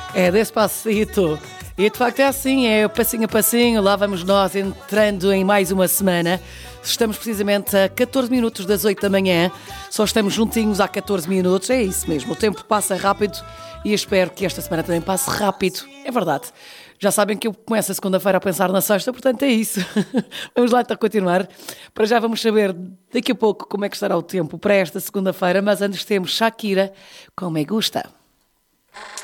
É Despacito. E de facto é assim, é passinho a passinho, lá vamos nós entrando em mais uma semana. Estamos precisamente a 14 minutos das 8 da manhã, só estamos juntinhos há 14 minutos, é isso mesmo, o tempo passa rápido e espero que esta semana também passe rápido, é verdade. Já sabem que eu começo a segunda-feira a pensar na sexta, portanto é isso. Vamos lá então continuar. Para já vamos saber daqui a pouco como é que estará o tempo para esta segunda-feira, mas antes temos Shakira com Me Gusta.